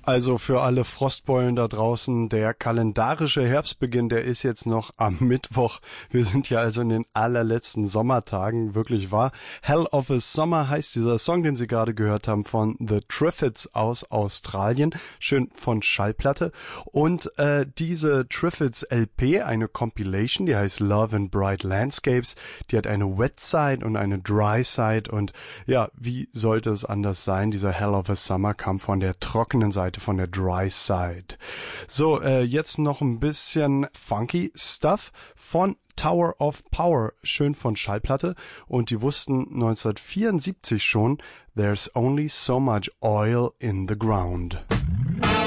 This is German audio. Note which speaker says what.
Speaker 1: Also für alle Frostbeulen da draußen, der kalendarische Herbstbeginn, der ist jetzt noch am Mittwoch. Wir sind ja also in den allerletzten Sommertagen, wirklich wahr. Hell of a Summer heißt dieser Song, den Sie gerade gehört haben, von The Triffids aus Australien. Schön von Schallplatte. Und diese Triffids LP, eine Compilation, die heißt Love and Bright Landscapes, die hat eine Wet Side und eine Dry Side. Und ja, wie sollte es anders sein? Dieser Hell of a Summer kam von der trockenen Seite, von der Dry Side. So, jetzt noch ein bisschen funky Stuff von Tower of Power, schön von Schallplatte. Und die wussten 1974 schon, there's only so much oil in the ground.